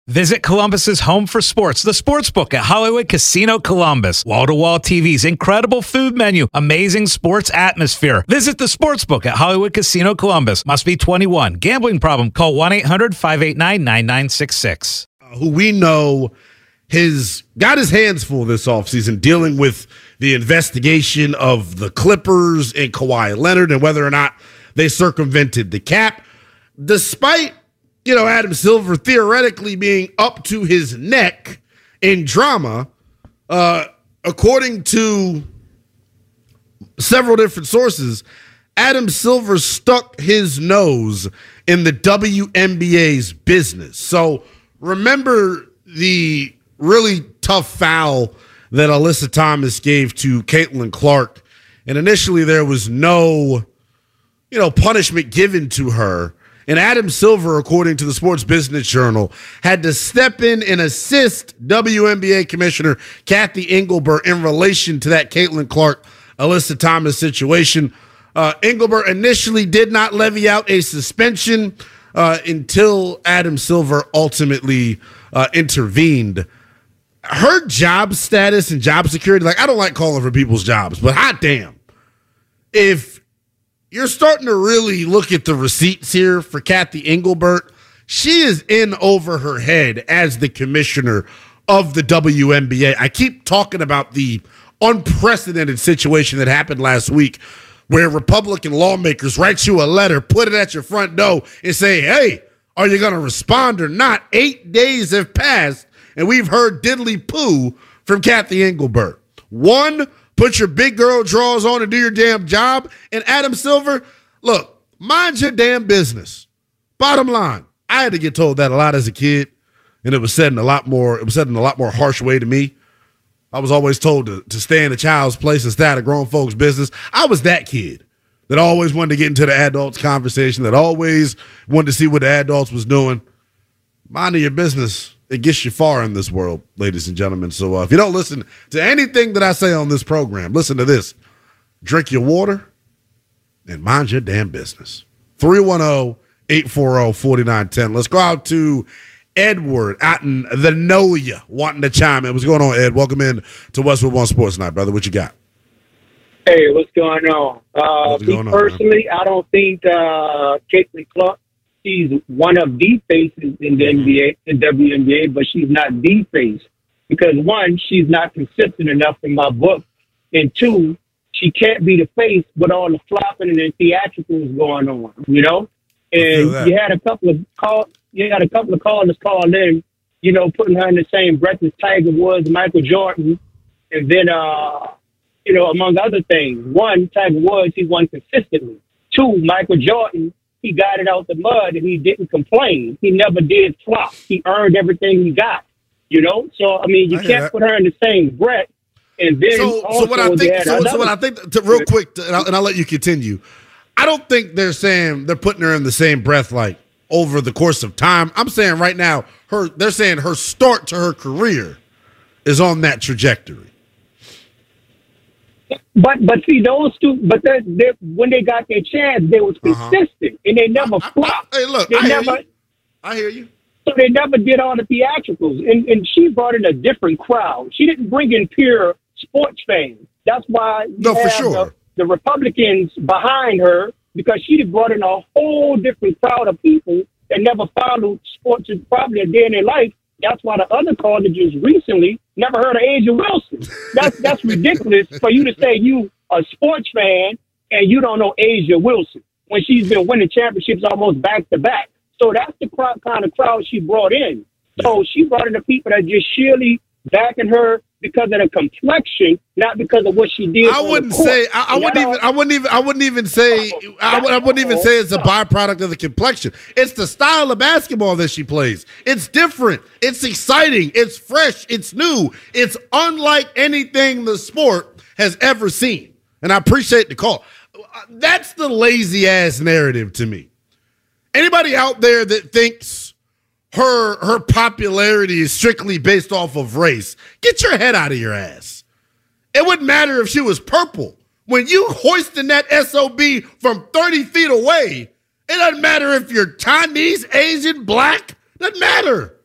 Visit Columbus's home for sports, the Sportsbook at Hollywood Casino Columbus. Wall-to-wall TVs, incredible food menu, amazing sports atmosphere. Visit the Sportsbook at Hollywood Casino Columbus. Must be 21. Gambling problem? Call 1-800-589-9966. Who we know got his hands full this offseason dealing with the investigation of the Clippers and Kawhi Leonard and whether or not they circumvented the cap. Despite Adam Silver theoretically being up to his neck in drama, according to several different sources, Adam Silver stuck his nose in the WNBA's business. So remember the really tough foul that Alyssa Thomas gave to Caitlin Clark. And initially there was no, punishment given to her. And Adam Silver, according to the Sports Business Journal, had to step in and assist WNBA Commissioner Kathy Engelbert in relation to that Caitlin Clark, Alyssa Thomas situation. Engelbert initially did not levy out a suspension until Adam Silver ultimately intervened. Her job status and job security, I don't like calling for people's jobs, but hot damn. If you're starting to really look at the receipts here for Kathy Engelbert, she is in over her head as the commissioner of the WNBA. I keep talking about the unprecedented situation that happened last week where Republican lawmakers write you a letter, put it at your front door, and say, hey, are you going to respond or not? 8 days have passed, and we've heard diddly poo from Kathy Engelbert. One, put your big girl drawers on and do your damn job. And Adam Silver, look, mind your damn business. Bottom line, I had to get told that a lot as a kid, and it was said in a lot more harsh way to me. I was always told to stay in a child's place and stay out of grown folks' business. I was that kid that always wanted to get into the adults conversation, that always wanted to see what the adults was doing. Minding your business, it gets you far in this world, ladies and gentlemen. So if you don't listen to anything that I say on this program, listen to this. Drink your water and mind your damn business. 310-840-4910. Let's go out to Edward out in the Noya wanting to chime in. What's going on, Ed? Welcome in to Westwood One Sports Night, brother. What you got? Hey, what's going on? Personally, I don't think Caitlin Clark, she's one of the faces in the NBA, the WNBA, but she's not the face because one, she's not consistent enough in my book, and two, she can't be the face with all the flopping and the theatricals going on, And you had a couple of callers call in, putting her in the same breath as Tiger Woods, Michael Jordan, and then among other things. One, Tiger Woods, he won consistently. Two, Michael Jordan, he got it out the mud and he didn't complain. He never did flop. He earned everything he got, So, you can't put her in the same breath. And then what I think, real quick, and I'll let you continue. I don't think they're saying they're putting her in the same breath like over the course of time. I'm saying right now, they're saying her start to her career is on that trajectory. But see, those two, when they got their chance, they was consistent and they never flopped. Hey, look, I hear you. So they never did all the theatricals, and she brought in a different crowd. She didn't bring in pure sports fans. That's why the Republicans behind her, because she brought in a whole different crowd of people that never followed sports probably a day in their life. That's why the other colleges recently never heard of Asia Wilson. That's ridiculous for you to say you a sports fan and you don't know Asia Wilson when she's been winning championships almost back to back. So that's the kind of crowd she brought in. So she brought in the people that just sheerly backing her because of the complexion, not because of what she did. I wouldn't say it's a byproduct of the complexion. It's the style of basketball that she plays. It's different. It's exciting. It's fresh. It's new. It's unlike anything the sport has ever seen. And I appreciate the call. That's the lazy ass narrative to me. Anybody out there that thinks her popularity is strictly based off of race, get your head out of your ass. It wouldn't matter if she was purple. When you hoisting that SOB from 30 feet away, it doesn't matter if you're Chinese, Asian, black. Doesn't matter.